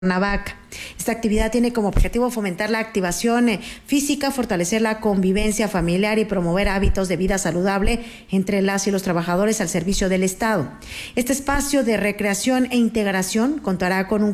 Cuernavaca. Esta actividad tiene como objetivo fomentar la activación física, fortalecer la convivencia familiar y promover hábitos de vida saludable entre las y los trabajadores al servicio del Estado. Este espacio de recreación e integración contará con un